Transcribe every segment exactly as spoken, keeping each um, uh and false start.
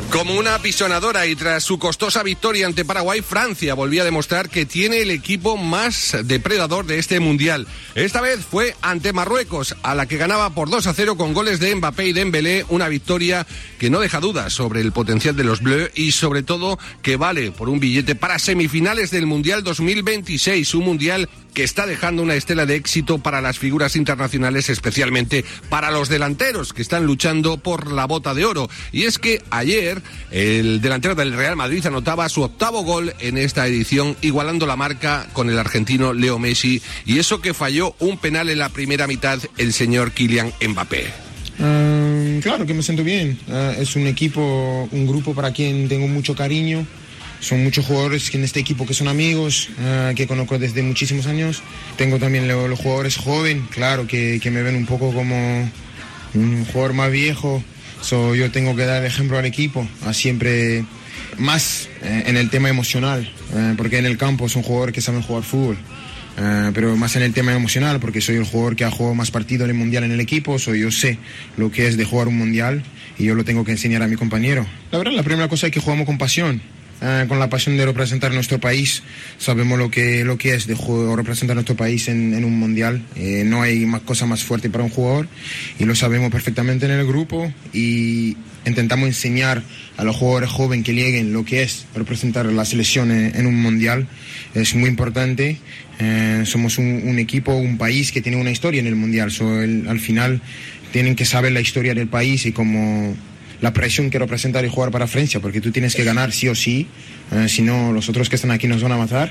Como una apisonadora y tras su costosa victoria ante Paraguay, Francia volvía a demostrar que tiene el equipo más depredador de este Mundial. Esta vez fue ante Marruecos, a la que ganaba por dos a cero con goles de Mbappé y Dembélé, una victoria que no deja dudas sobre el potencial de los Bleus y sobre todo que vale por un billete para semifinales del Mundial dos mil veintiséis, un Mundial que está dejando una estela de éxito para las figuras internacionales, especialmente para los delanteros que están luchando por la bota de oro. Y es que ayer el delantero del Real Madrid anotaba su octavo gol en esta edición, igualando la marca con el argentino Leo Messi, y eso que falló un penal en la primera mitad el señor Kylian Mbappé. Uh, claro que me siento bien. Uh, es un equipo, un grupo para quien tengo mucho cariño. Son muchos jugadores en este equipo que son amigos, uh, que conozco desde muchísimos años. Tengo también lo, los jugadores jóvenes, claro, que, que me ven un poco como un jugador más viejo. So, yo tengo que dar ejemplo al equipo, a siempre más eh, en el tema emocional, eh, porque en el campo son jugadores que saben jugar fútbol. Uh, pero más en el tema emocional, porque soy el jugador que ha jugado más partidos en el Mundial en el equipo, so yo sé lo que es de jugar un Mundial y yo lo tengo que enseñar a mi compañero. La verdad, la primera cosa es que jugamos con pasión. Uh, con la pasión de representar nuestro país, sabemos lo que, lo que es de juego, representar nuestro país en, en un mundial. Eh, no hay más cosa más fuerte para un jugador y lo sabemos perfectamente en el grupo y intentamos enseñar a los jugadores jóvenes que lleguen lo que es representar la selección en, en un mundial. Es muy importante. Eh, somos un, un equipo, un país que tiene una historia en el mundial. So, el, al final tienen que saber la historia del país y cómo la presión que representar y jugar para Francia, porque tú tienes que ganar sí o sí, eh, si no los otros que están aquí nos van a matar.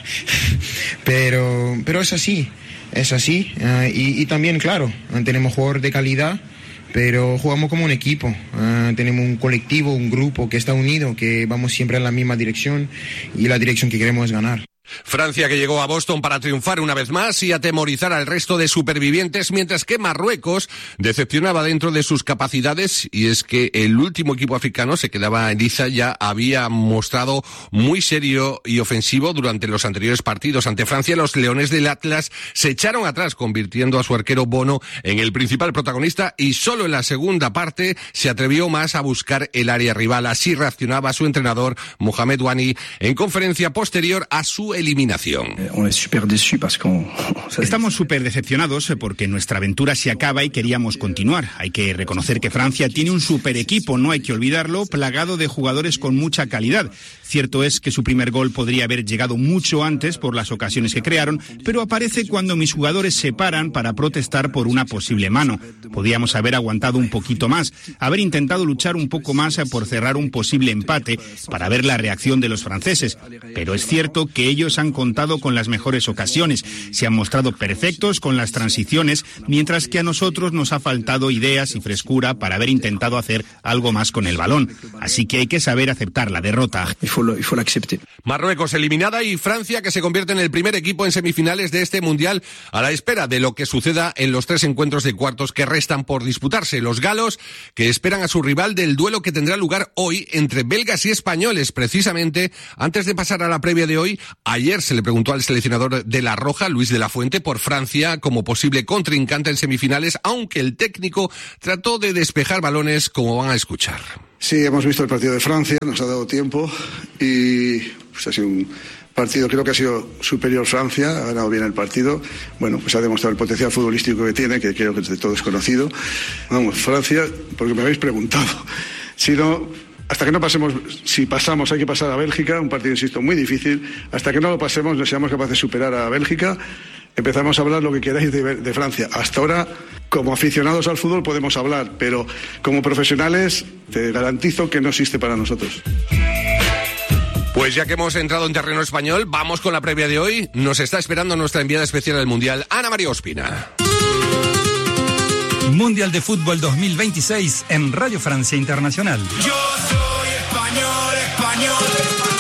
pero, pero es así, es así. Eh, y, y también, claro, tenemos jugadores de calidad, pero jugamos como un equipo. Uh, tenemos un colectivo, un grupo que está unido, que vamos siempre en la misma dirección y la dirección que queremos es ganar. Francia, que llegó a Boston para triunfar una vez más y atemorizar al resto de supervivientes, mientras que Marruecos decepcionaba dentro de sus capacidades, y es que el último equipo africano se quedaba en liza, ya había mostrado muy serio y ofensivo durante los anteriores partidos. Ante Francia, los Leones del Atlas se echaron atrás, convirtiendo a su arquero Bono en el principal protagonista, y solo en la segunda parte se atrevió más a buscar el área rival. Así reaccionaba su entrenador, Mohamed Ouani, en conferencia posterior a su eliminación. Estamos súper decepcionados porque nuestra aventura se acaba y queríamos continuar. Hay que reconocer que Francia tiene un super equipo, no hay que olvidarlo, plagado de jugadores con mucha calidad. Cierto es que su primer gol podría haber llegado mucho antes por las ocasiones que crearon, pero aparece cuando mis jugadores se paran para protestar por una posible mano. Podíamos haber aguantado un poquito más, haber intentado luchar un poco más por cerrar un posible empate para ver la reacción de los franceses. Pero es cierto que ellos han contado con las mejores ocasiones, se han mostrado perfectos con las transiciones, mientras que a nosotros nos ha faltado ideas y frescura para haber intentado hacer algo más con el balón. Así que hay que saber aceptar la derrota. Marruecos eliminada y Francia, que se convierte en el primer equipo en semifinales de este Mundial, a la espera de lo que suceda en los tres encuentros de cuartos que restan por disputarse. Los galos, que esperan a su rival del duelo que tendrá lugar hoy entre belgas y españoles. Precisamente, antes de pasar a la previa de hoy, ayer se le preguntó al seleccionador de La Roja, Luis de la Fuente, por Francia como posible contrincante en semifinales, aunque el técnico trató de despejar balones, como van a escuchar. Sí, hemos visto el partido de Francia, nos ha dado tiempo y pues, ha sido un partido, creo que ha sido superior Francia, ha ganado bien el partido. Bueno, pues ha demostrado el potencial futbolístico que tiene, que creo que de todo es conocido. Vamos, Francia, porque me habéis preguntado. Si no, hasta que no pasemos, si pasamos hay que pasar a Bélgica, un partido, insisto, muy difícil. Hasta que no lo pasemos, no seamos capaces de superar a Bélgica, empezamos a hablar lo que queráis de, de Francia. Hasta ahora, como aficionados al fútbol podemos hablar, pero como profesionales te garantizo que no existe para nosotros. Pues ya que hemos entrado en terreno español, vamos con la previa de hoy. Nos está esperando nuestra enviada especial del Mundial, Ana María Ospina. Mundial de Fútbol dos mil veintiséis en Radio Francia Internacional. Yo soy español, español, español.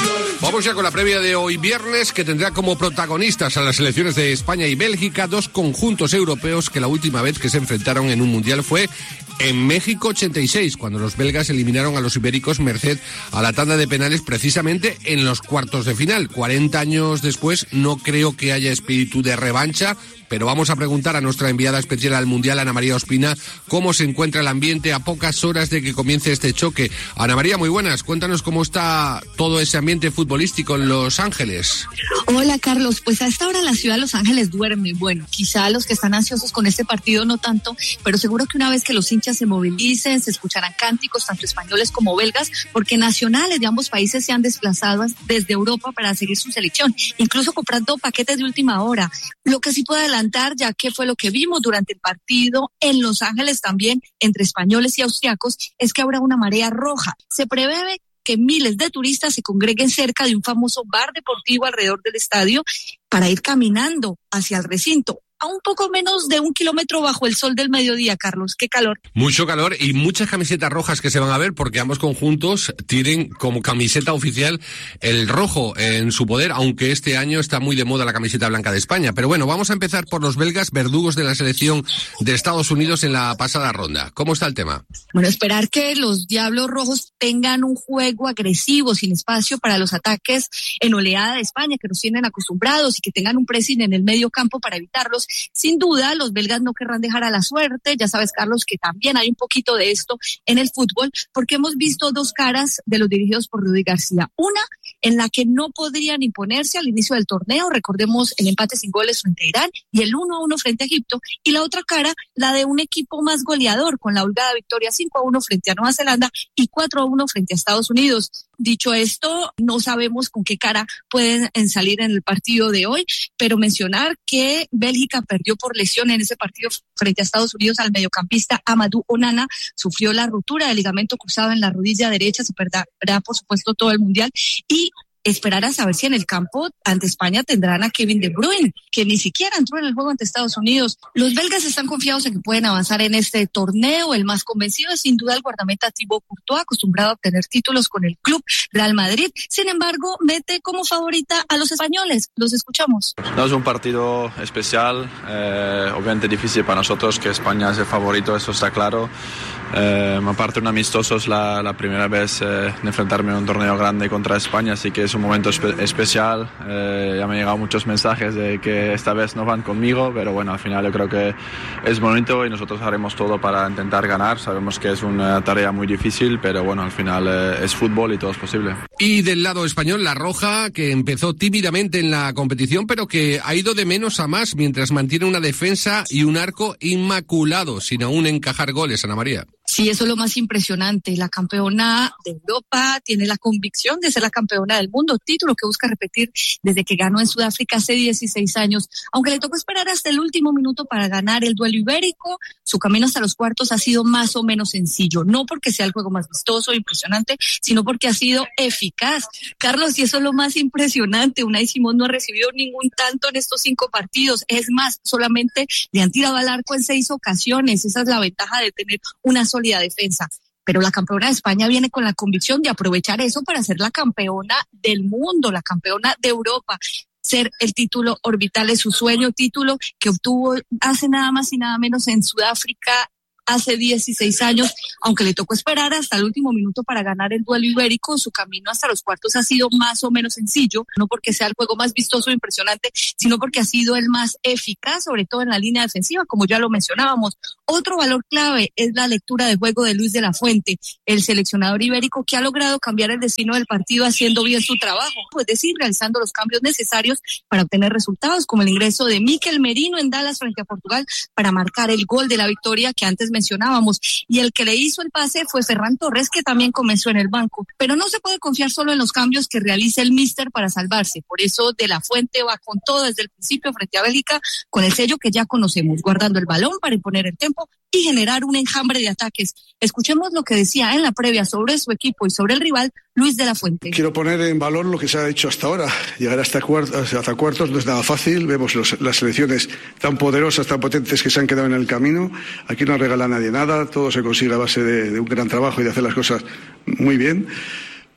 Vamos ya con la previa de hoy viernes, que tendrá como protagonistas a las selecciones de España y Bélgica, dos conjuntos europeos que la última vez que se enfrentaron en un mundial fue en México ochenta y seis, cuando los belgas eliminaron a los ibéricos merced a la tanda de penales precisamente en los cuartos de final. cuarenta años después no creo que haya espíritu de revancha, pero vamos a preguntar a nuestra enviada especial al Mundial, Ana María Ospina, cómo se encuentra el ambiente a pocas horas de que comience este choque. Ana María, muy buenas. Cuéntanos cómo está todo ese ambiente futbolístico en Los Ángeles. Hola, Carlos. Pues a esta hora la ciudad de Los Ángeles duerme. Bueno, quizá los que están ansiosos con este partido no tanto, pero seguro que una vez que los hinchas se movilicen, se escucharán cánticos tanto españoles como belgas, porque nacionales de ambos países se han desplazado desde Europa para seguir su selección, incluso comprando paquetes de última hora. Lo que sí puedo adelantar, ya que fue lo que vimos durante el partido en Los Ángeles también entre españoles y austriacos, es que habrá una marea roja. Se prevé que miles de turistas se congreguen cerca de un famoso bar deportivo alrededor del estadio para ir caminando hacia el recinto. A un poco menos de un kilómetro bajo el sol del mediodía, Carlos. ¡Qué calor! Mucho calor y muchas camisetas rojas que se van a ver, porque ambos conjuntos tienen como camiseta oficial el rojo en su poder, aunque este año está muy de moda la camiseta blanca de España. Pero bueno, vamos a empezar por los belgas, verdugos de la selección de Estados Unidos en la pasada ronda. ¿Cómo está el tema? Bueno, esperar que los Diablos Rojos tengan un juego agresivo, sin espacio para los ataques en oleada de España, que nos tienen acostumbrados, y que tengan un pressing en el medio campo para evitarlos. Sin duda, los belgas no querrán dejar a la suerte. Ya sabes, Carlos, que también hay un poquito de esto en el fútbol, porque hemos visto dos caras de los dirigidos por Rudy García. Una en la que no podrían imponerse al inicio del torneo, recordemos el empate sin goles frente a Irán y el uno a uno frente a Egipto, y la otra cara, la de un equipo más goleador, con la holgada victoria cinco a uno frente a Nueva Zelanda y cuatro a uno frente a Estados Unidos. Dicho esto, no sabemos con qué cara pueden salir en el partido de hoy, pero mencionar que Bélgica perdió por lesión en ese partido frente a Estados Unidos al mediocampista Amadou Onana, sufrió la ruptura del ligamento cruzado en la rodilla derecha, se perderá por supuesto todo el mundial, y esperar a saber si en el campo ante España tendrán a Kevin De Bruyne, que ni siquiera entró en el juego ante Estados Unidos. Los belgas están confiados en que pueden avanzar en este torneo. El más convencido es sin duda el guardameta Thibaut Courtois, acostumbrado a obtener títulos con el club Real Madrid. Sin embargo, mete como favorita a los españoles. Los escuchamos. No, es un partido especial, eh, obviamente difícil para nosotros, que España es el favorito, eso está claro. Eh, aparte, un amistoso es la, la primera vez eh, de enfrentarme en un torneo grande contra España, así que es un momento espe- especial. Eh, ya me han llegado muchos mensajes de que esta vez no van conmigo, pero bueno, al final yo creo que es bonito y nosotros haremos todo para intentar ganar. Sabemos que es una tarea muy difícil, pero bueno, al final eh, es fútbol y todo es posible. Y del lado español, la roja, que empezó tímidamente en la competición, pero que ha ido de menos a más mientras mantiene una defensa y un arco inmaculado, sin aún encajar goles, Ana María. Sí, eso es lo más impresionante. La campeona de Europa tiene la convicción de ser la campeona del mundo, título que busca repetir desde que ganó en Sudáfrica hace dieciséis años. Aunque le tocó esperar hasta el último minuto para ganar el duelo ibérico, su camino hasta los cuartos ha sido más o menos sencillo. No porque sea el juego más vistoso e impresionante, sino porque ha sido eficaz. Carlos, y eso es lo más impresionante. Unai Simón no ha recibido ningún tanto en estos cinco partidos. Es más, solamente le han tirado al arco en seis ocasiones. Esa es la ventaja de tener una sola sólida defensa. Pero la campeona de España viene con la convicción de aprovechar eso para ser la campeona del mundo, la campeona de Europa. Ser el título orbital es su sueño, título que obtuvo hace nada más y nada menos en Sudáfrica hace dieciséis años, aunque le tocó esperar hasta el último minuto para ganar el duelo ibérico. Su camino hasta los cuartos ha sido más o menos sencillo, no porque sea el juego más vistoso e impresionante, sino porque ha sido el más eficaz, sobre todo en la línea defensiva, como ya lo mencionábamos. Otro valor clave es la lectura de juego de Luis de la Fuente, el seleccionador ibérico que ha logrado cambiar el destino del partido haciendo bien su trabajo, es decir, realizando los cambios necesarios para obtener resultados, como el ingreso de Mikel Merino en Dallas frente a Portugal para marcar el gol de la victoria que antes mencionábamos, y el que le hizo el pase fue Ferran Torres, que también comenzó en el banco. Pero no se puede confiar solo en los cambios que realice el míster para salvarse. Por eso De la Fuente va con todo desde el principio frente a Bélgica, con el sello que ya conocemos, guardando el balón para imponer el tempo y generar un enjambre de ataques. Escuchemos lo que decía en la previa sobre su equipo y sobre el rival, Luis de la Fuente. Quiero poner en valor lo que se ha hecho hasta ahora. Llegar hasta cuartos, hasta cuartos no es nada fácil. Vemos los, las selecciones tan poderosas, tan potentes que se han quedado en el camino. Aquí no regala a nadie nada, todo se consigue a base de, de un gran trabajo y de hacer las cosas muy bien.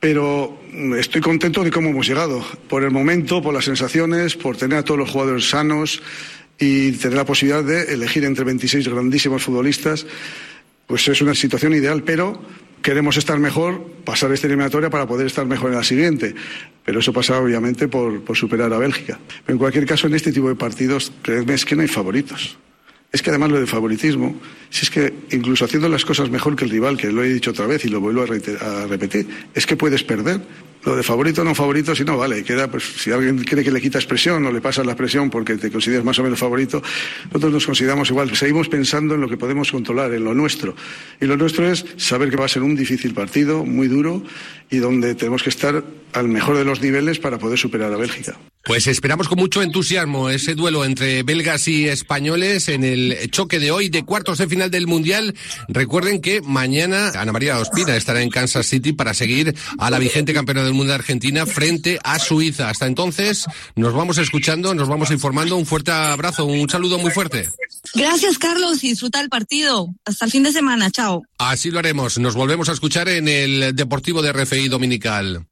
pero estoy contento de cómo hemos llegado, por el momento, por las sensaciones, por tener a todos los jugadores sanos y tener la posibilidad de elegir entre veintiséis grandísimos futbolistas. Pues es una situación ideal, pero queremos estar mejor, pasar esta eliminatoria para poder estar mejor en la siguiente. Pero eso pasa obviamente por, por superar a Bélgica. Pero en cualquier caso, en este tipo de partidos, créeme, es que no hay favoritos. Es que además lo de favoritismo, si es que incluso haciendo las cosas mejor que el rival, que lo he dicho otra vez y lo vuelvo a, reiter- a repetir, es que puedes perder. Lo de favorito o no favorito, si no, vale, queda, pues si alguien quiere que le quitas presión o le pasas la presión porque te consideras más o menos favorito, nosotros nos consideramos igual. Seguimos pensando en lo que podemos controlar, en lo nuestro. Y lo nuestro es saber que va a ser un difícil partido, muy duro, y donde tenemos que estar al mejor de los niveles para poder superar a Bélgica. Pues esperamos con mucho entusiasmo ese duelo entre belgas y españoles en el choque de hoy de cuartos de final del Mundial. Recuerden que mañana Ana María Ospina estará en Kansas City para seguir a la vigente campeona del mundo de Argentina frente a Suiza. Hasta entonces nos vamos escuchando, nos vamos informando. Un fuerte abrazo, un saludo muy fuerte. Gracias, Carlos, y disfruta el partido. Hasta el fin de semana, chao. Así lo haremos. Nos volvemos a escuchar en el Deportivo de R F I Dominical.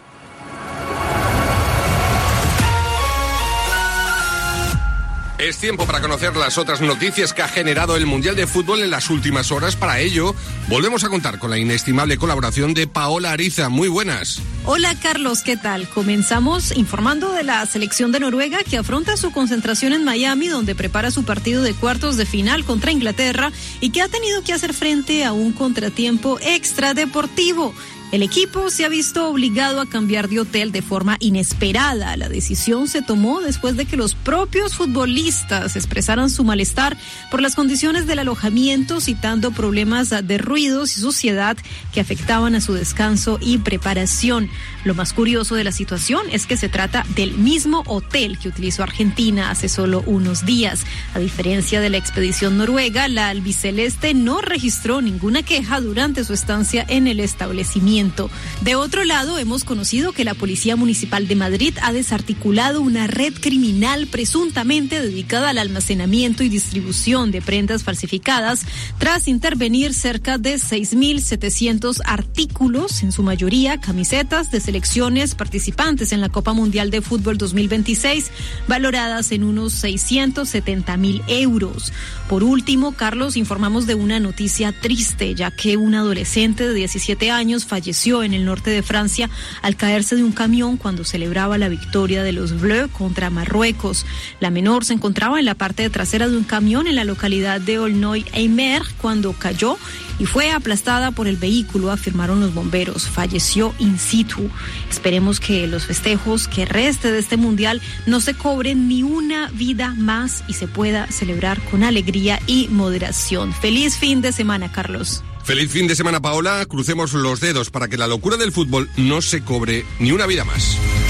Es tiempo para conocer las otras noticias que ha generado el Mundial de Fútbol en las últimas horas. Para ello, volvemos a contar con la inestimable colaboración de Paola Ariza. Muy buenas. Hola, Carlos, ¿qué tal? Comenzamos informando de la selección de Noruega que afronta su concentración en Miami, donde prepara su partido de cuartos de final contra Inglaterra y que ha tenido que hacer frente a un contratiempo extradeportivo. El equipo se ha visto obligado a cambiar de hotel de forma inesperada. La decisión se tomó después de que los propios futbolistas expresaran su malestar por las condiciones del alojamiento, citando problemas de ruidos y suciedad que afectaban a su descanso y preparación. Lo más curioso de la situación es que se trata del mismo hotel que utilizó Argentina hace solo unos días. A diferencia de la expedición noruega, la albiceleste no registró ninguna queja durante su estancia en el establecimiento. De otro lado, hemos conocido que la Policía Municipal de Madrid ha desarticulado una red criminal presuntamente dedicada al almacenamiento y distribución de prendas falsificadas tras intervenir cerca de seis mil setecientos artículos, en su mayoría camisetas de selecciones participantes en la Copa Mundial de Fútbol dos mil veintiséis, valoradas en unos seiscientos setenta mil euros. Por último, Carlos, informamos de una noticia triste, ya que un adolescente de diecisiete años falleció en el norte de Francia al caerse de un camión cuando celebraba la victoria de los Bleus contra Marruecos. La menor se encontraba en la parte trasera de un camión en la localidad de Aulnoy-Aymer cuando cayó y fue aplastada por el vehículo, afirmaron los bomberos. Falleció in situ. Esperemos que los festejos que reste de este mundial no se cobren ni una vida más y se pueda celebrar con alegría y moderación. Feliz fin de semana, Carlos. Feliz fin de semana, Paola. Crucemos los dedos para que la locura del fútbol no se cobre ni una vida más.